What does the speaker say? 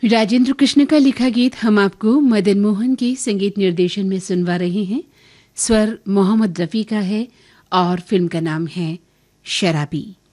राजेंद्र कृष्ण का लिखा गीत हम आपको मदन मोहन के संगीत निर्देशन में सुनवा रहे हैं। स्वर मोहम्मद रफी का है और फिल्म का नाम है शराबी।